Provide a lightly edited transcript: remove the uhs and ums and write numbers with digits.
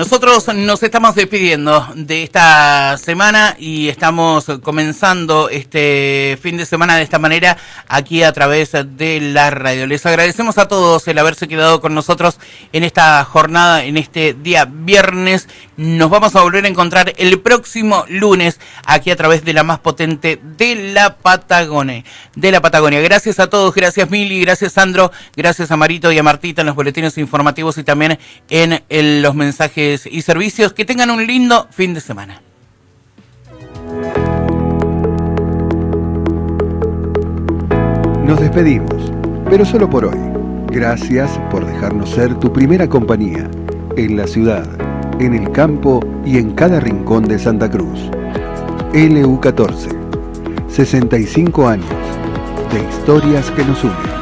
Nosotros nos estamos despidiendo de esta semana y estamos comenzando este fin de semana de esta manera aquí a través de la radio. Les agradecemos a todos el haberse quedado con nosotros en esta jornada, en este día viernes. Nos vamos a volver a encontrar el próximo lunes aquí a través de la más potente de la Patagonia. Gracias a todos, gracias Mili, gracias Sandro, gracias a Marito y a Martita en los boletines informativos y también en los mensajes y servicios. Que tengan un lindo fin de semana. Nos despedimos, pero solo por hoy. Gracias por dejarnos ser tu primera compañía en la ciudad, en el campo y en cada rincón de Santa Cruz. LU14, 65 años de historias que nos unen.